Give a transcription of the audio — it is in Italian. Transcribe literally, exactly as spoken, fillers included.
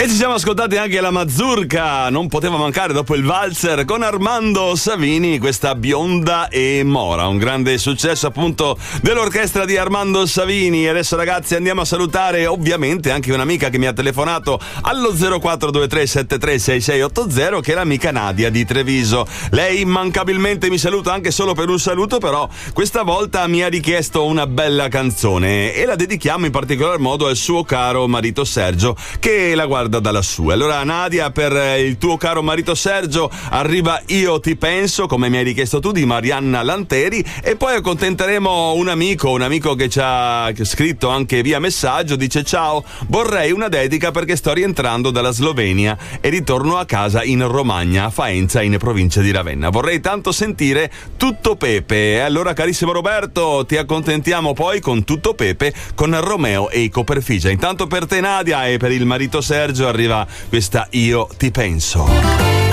E ci siamo ascoltati anche la mazurka, non poteva mancare dopo il valzer con Armando Savini, questa Bionda e Mora, un grande successo appunto dell'orchestra di Armando Savini. E adesso ragazzi andiamo a salutare ovviamente anche un'amica che mi ha telefonato allo zero quattro due tre sette tre sei sei otto zero, che è l'amica Nadia di Treviso. Lei immancabilmente mi saluta anche solo per un saluto, però questa volta mi ha richiesto una bella canzone e la dedichiamo in particolar modo al suo caro marito Sergio, che la guarda da lassù. Allora Nadia, per il tuo caro marito Sergio arriva Io ti penso, come mi hai richiesto tu, di Marianna Lanteri, e poi accontenteremo un amico, un amico che ci ha scritto anche via messaggio, dice: ciao, vorrei una dedica perché sto rientrando dalla Slovenia e ritorno a casa in Romagna, a Faenza in provincia di Ravenna. Vorrei tanto sentire Tutto Pepe. E allora carissimo Roberto, ti accontentiamo poi con Tutto Pepe con Romeo e i Coperfigia. Intanto per te Nadia e per il marito Sergio arriva questa Io ti penso.